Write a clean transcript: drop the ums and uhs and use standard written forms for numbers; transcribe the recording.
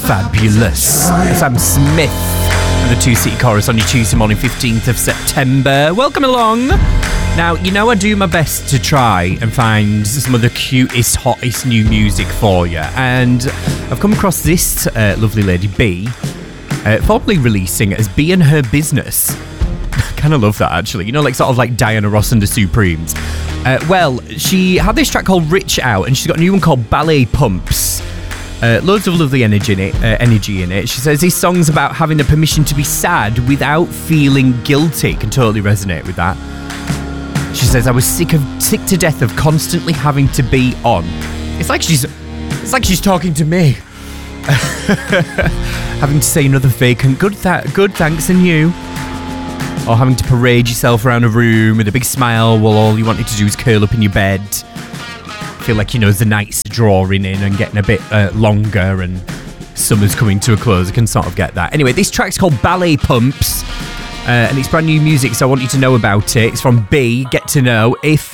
fabulous Sam Smith and the Two City Chorus on your Tuesday morning, 15th of September. Welcome along. Now, you know I do my best to try and find some of the cutest, hottest new music for you, and I've come across this lovely lady, B, formerly releasing as B and Her Business. I kind of love that, actually. You know, like sort of like Diana Ross and the Supremes. Well, she had this track called Rich out, and she's got a new one called Ballet Pumps. Loads of lovely energy in it. She says this song's about having the permission to be sad without feeling guilty. Can totally resonate with that. She says, I was sick to death of constantly having to be on. It's like she's talking to me. Having to say another vacant good thanks and you. Or having to parade yourself around a room with a big smile while all you wanted to do is curl up in your bed. Feel like, you know, as the nights are drawing in and getting a bit longer and summer's coming to a close, I can sort of get that. Anyway, this track's called Ballet Pumps, and it's brand new music, so I want you to know about it. It's from B. Get to know. If